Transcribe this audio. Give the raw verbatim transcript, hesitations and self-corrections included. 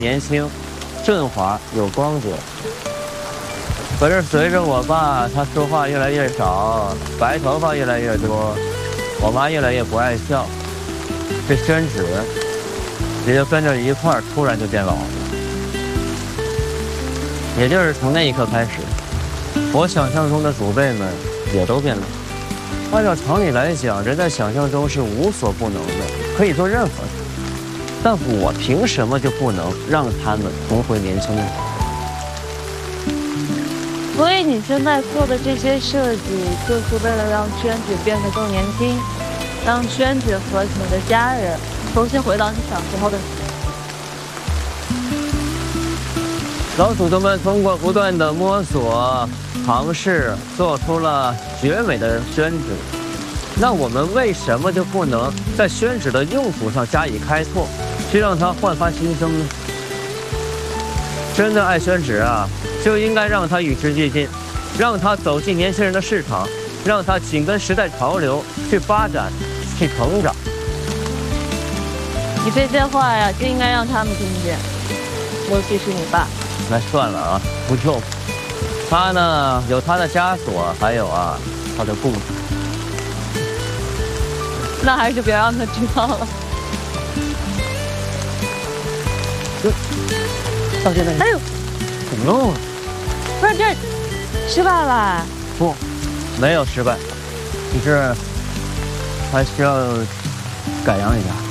年轻、顺滑、有光泽。可是随着我爸他说话越来越少，白头发越来越多，我妈越来越不爱笑，这宣纸也就跟着一块儿突然就变老了。也就是从那一刻开始，我想象中的祖辈们也都变老。按照常理来讲，人在想象中是无所不能的，可以做任何事。但我凭什么就不能让他们重回年轻呢？ 所以你现在做的这些设计，就是为了让宣纸变得更年轻，让宣纸和你的家人重新回到你小时候的。 老祖宗们通过不断的摸索、尝试，做出了绝美的宣纸。那我们为什么就不能在宣纸的用途上加以开拓，去让它焕发新生呢？真的爱宣纸啊，就应该让它与时俱进，让它走进年轻人的市场，让它紧跟时代潮流去发展、去成长。 你这些话呀，就应该让他们听见，尤其是你爸。 那算了啊，不重。他呢，有他的枷锁，还有啊，他的故事。 那还是别让他知道了。 到现在， 哎呦， 怎么弄啊？ 不是这失败了？ 不，没有失败，只是还需要改良一下。